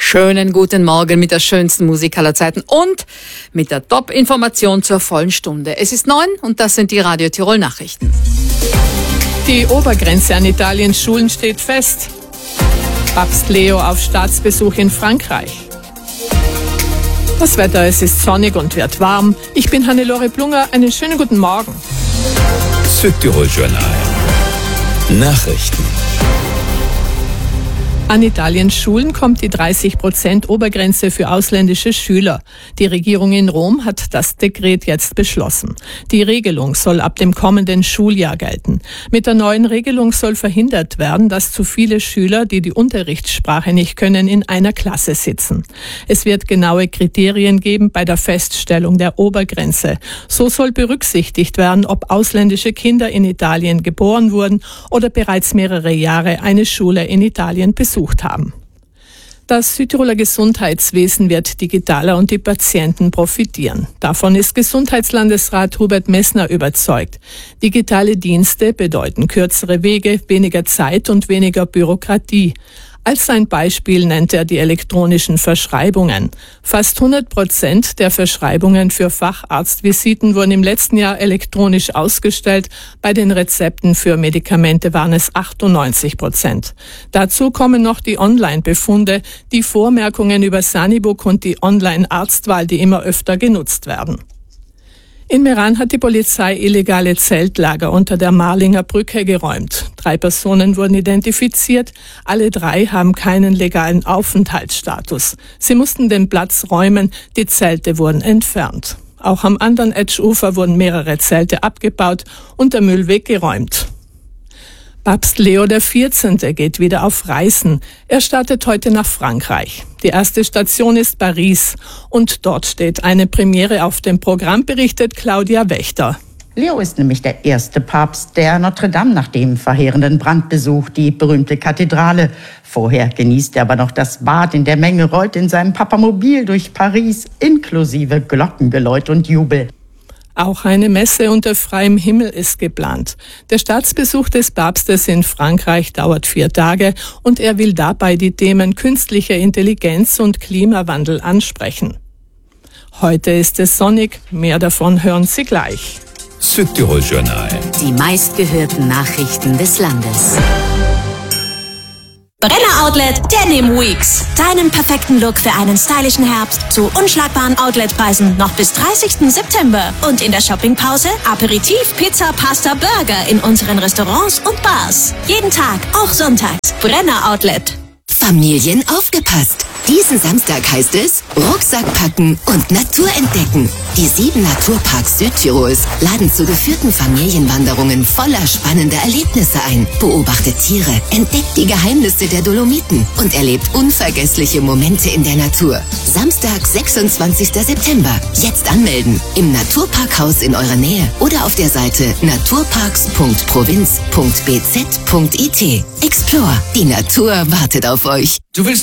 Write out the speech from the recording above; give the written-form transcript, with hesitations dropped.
Schönen guten Morgen mit der schönsten Musik aller Zeiten und mit der Top-Information zur vollen Stunde. Es ist 9 und das sind die Radio Tirol Nachrichten. Die Obergrenze an Italiens Schulen steht fest. Papst Leo auf Staatsbesuch in Frankreich. Das Wetter, es ist sonnig und wird warm. Ich bin Hannelore Plunger. Einen schönen guten Morgen. Südtirol Journal. Nachrichten. An Italiens Schulen kommt die 30% Obergrenze für ausländische Schüler. Die Regierung in Rom hat das Dekret jetzt beschlossen. Die Regelung soll ab dem kommenden Schuljahr gelten. Mit der neuen Regelung soll verhindert werden, dass zu viele Schüler, die die Unterrichtssprache nicht können, in einer Klasse sitzen. Es wird genaue Kriterien geben bei der Feststellung der Obergrenze. So soll berücksichtigt werden, ob ausländische Kinder in Italien geboren wurden oder bereits mehrere Jahre eine Schule in Italien besucht haben. Das Südtiroler Gesundheitswesen wird digitaler und die Patienten profitieren. Davon ist Gesundheitslandesrat Hubert Messner überzeugt. Digitale Dienste bedeuten kürzere Wege, weniger Zeit und weniger Bürokratie. Als ein Beispiel nennt er die elektronischen Verschreibungen. Fast 100% der Verschreibungen für Facharztvisiten wurden im letzten Jahr elektronisch ausgestellt. Bei den Rezepten für Medikamente waren es 98%. Dazu kommen noch die Online-Befunde, die Vormerkungen über Sanibook und die Online-Arztwahl, die immer öfter genutzt werden. In Meran hat die Polizei illegale Zeltlager unter der Marlinger Brücke geräumt. 3 Personen wurden identifiziert. Alle 3 haben keinen legalen Aufenthaltsstatus. Sie mussten den Platz räumen. Die Zelte wurden entfernt. Auch am anderen Etsch-Ufer wurden mehrere Zelte abgebaut und der Müll weggeräumt. Papst Leo XIV. Geht wieder auf Reisen. Er startet heute nach Frankreich. Die erste Station ist Paris und dort steht eine Premiere auf dem Programm, berichtet Claudia Wächter. Leo ist nämlich der erste Papst, der Notre Dame nach dem verheerenden Brand besucht, die berühmte Kathedrale. Vorher genießt er aber noch das Bad in der Menge, rollt in seinem Papamobil durch Paris, inklusive Glockengeläut und Jubel. Auch eine Messe unter freiem Himmel ist geplant. Der Staatsbesuch des Papstes in Frankreich dauert 4 Tage und er will dabei die Themen künstliche Intelligenz und Klimawandel ansprechen. Heute ist es sonnig, mehr davon hören Sie gleich. Südtirol Journal. Die meistgehörten Nachrichten des Landes. Brenner Outlet Denim Weeks. Deinen perfekten Look für einen stylischen Herbst zu unschlagbaren Outletpreisen noch bis 30. September. Und in der Shoppingpause Aperitif, Pizza, Pasta, Burger in unseren Restaurants und Bars. Jeden Tag, auch sonntags. Brenner Outlet. Familien aufgepasst! Diesen Samstag heißt es Rucksack packen und Natur entdecken. Die 7 Naturparks Südtirols laden zu geführten Familienwanderungen voller spannender Erlebnisse ein. Beobachtet Tiere, entdeckt die Geheimnisse der Dolomiten und erlebt unvergessliche Momente in der Natur. Samstag, 26. September. Jetzt anmelden im Naturparkhaus in eurer Nähe oder auf der Seite naturparks.provinz.bz.it. Explore, die Natur wartet auf euch. Du willst